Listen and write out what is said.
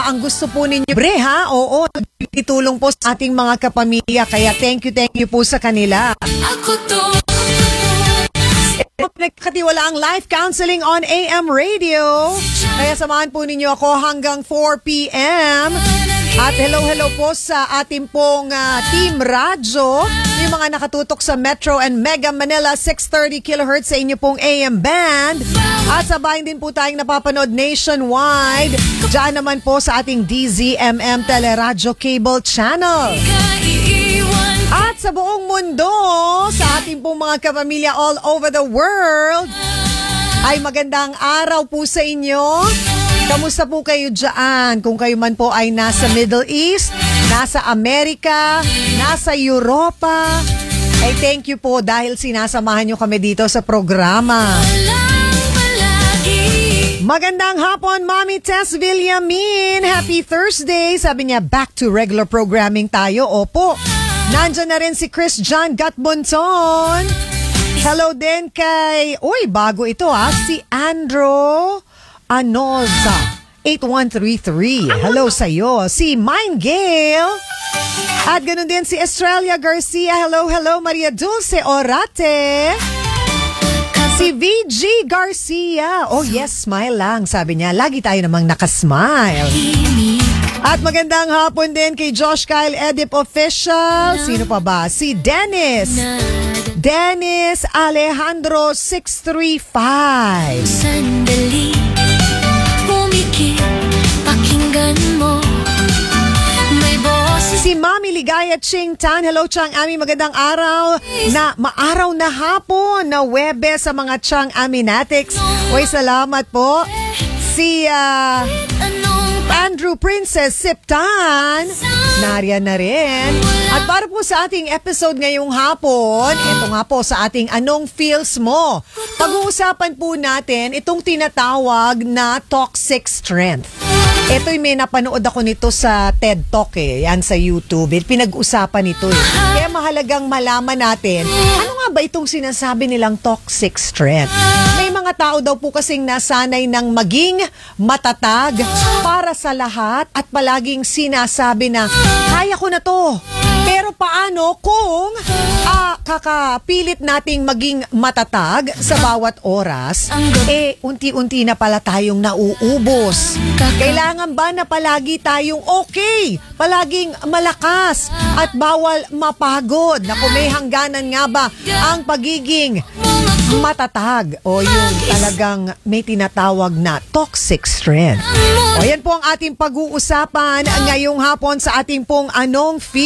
ang gusto po ninyo. Bre ha, oo, itulong po sa ating mga kapamilya. Kaya thank you po sa kanila. Ako to. Nagkatiwala ang life counseling on AM Radio. Kaya samahan po ninyo ako hanggang 4 p.m. At hello po sa ating pong Team Radyo. Yung mga nakatutok sa Metro and Mega Manila 630 kHz sa inyo pong AM band. At sabahin din po tayong napapanood nationwide. Diyan naman po sa ating DZMM Teleradyo Cable Channel. At sa buong mundo, sa ating pong mga kapamilya all over the world, ay magandang araw po sa inyo. Kamusta po kayo dyan? Kung kayo man po ay nasa Middle East, nasa Amerika, nasa Europa, ay thank you po dahil sinasamahan nyo kami dito sa programa. Magandang hapon, Mommy Tess Villamin. Happy Thursday. Sabi niya, back to regular programming tayo. Opo. Nandyan na rin si Chris John Gatbonton. Hello din kay, bago ito si Andrew Anoza, 8133. Hello sa'yo. Si Mine Gale. At ganun din si Estrella Garcia. Hello, Maria Dulce Orate. Si VG Garcia. Oh yes, smile lang. Sabi niya, lagi tayo namang nakasmile. At magandang hapon din kay Josh Kyle Edip Official. Sino pa ba? Si Dennis Alejandro 635. Sandali, pumikit, pakinggan mo. May boses. Si Mami Ligaya Ching Tan. Hello Chang Ami, magandang araw. Maaraw na hapon na Webes sa mga Chang Aminatics. Oy, salamat po. Si Andrew Princess Siptan, nariyan na rin. At para po sa ating episode ngayong hapon, ito nga po sa ating Anong Feels Mo. Pag-uusapan po natin itong tinatawag na toxic strength. Ito'y may napanood ako nito sa TED Talk yan sa YouTube. Pinag-usapan ito Kaya mahalagang malaman natin, ano nga ba itong sinasabi nilang toxic strength? May mga tao daw po kasing nasanay ng maging matatag para sa lahat at palaging sinasabi na, kaya ko na to. Pero paano kung kakapilit nating maging matatag sa bawat oras, unti-unti na pala tayong nauubos. Kailangan ba na palagi tayong okay, palaging malakas at bawal mapagod? Na kung may hangganan nga ba ang pagiging matatag o yung talagang may tinatawag na toxic strength? O yan po ang ating pag-uusapan ngayong hapon sa ating pong Anong